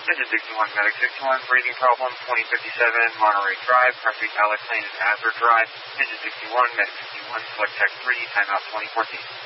Engine 61, Medic 61, breathing problem, 2057, Monterey Drive, Perfect Alex Lane is Azure Drive. Engine 61, Medic 61, Select Tech 3, timeout 2014.